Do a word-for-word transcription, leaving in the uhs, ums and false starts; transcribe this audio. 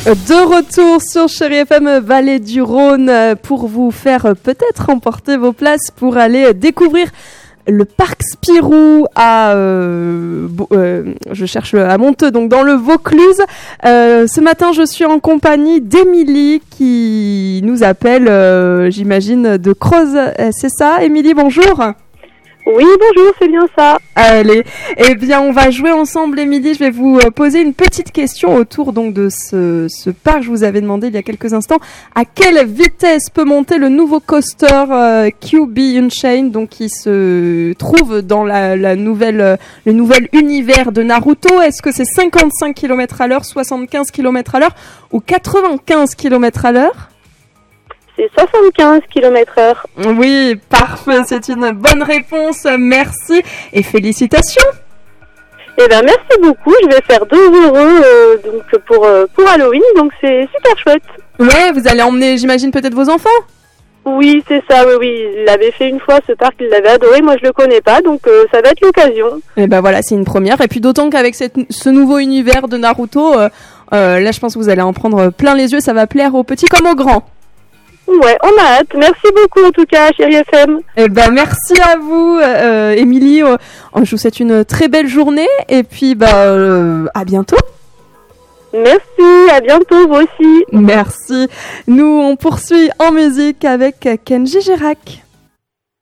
De retour sur Chérie F M Vallée du Rhône pour vous faire peut-être remporter vos places pour aller découvrir le parc Spirou à euh, euh, je cherche à Monteux, donc dans le Vaucluse. Euh, ce matin, je suis en compagnie d'Émilie qui nous appelle, euh, j'imagine, de Creuse. C'est ça, Émilie, bonjour. Oui, bonjour, c'est bien ça. Allez, eh bien, on va jouer ensemble, Émilie. Je vais vous poser une petite question autour donc de ce, ce parc. Je vous avais demandé il y a quelques instants à quelle vitesse peut monter le nouveau coaster euh, Q B Unchained, donc qui se trouve dans la, la nouvelle, euh, le nouvel univers de Naruto. Est-ce que c'est cinquante-cinq kilomètres à l'heure, soixante-quinze kilomètres à l'heure ou quatre-vingt-quinze kilomètres à l'heure? C'est soixante-quinze kilomètres heure. Oui, parfait, c'est une bonne réponse, merci et félicitations. Eh bien, merci beaucoup, je vais faire deux euros euh, donc pour, euh, pour Halloween, donc c'est super chouette. Ouais, vous allez emmener, j'imagine, peut-être vos enfants? Oui, c'est ça, oui, oui, il l'avait fait une fois, ce parc, il l'avait adoré, moi je le connais pas, donc euh, ça va être l'occasion. Et ben voilà, c'est une première, et puis d'autant qu'avec cette, ce nouveau univers de Naruto, euh, euh, là je pense que vous allez en prendre plein les yeux, ça va plaire aux petits comme aux grands. Ouais, on a hâte. Merci beaucoup en tout cas, Chérie F M. Eh ben merci à vous, euh, Émilie. Euh, je vous souhaite une très belle journée et puis bah euh, à bientôt. Merci, à bientôt vous aussi. Merci. Nous on poursuit en musique avec Kenji Girac.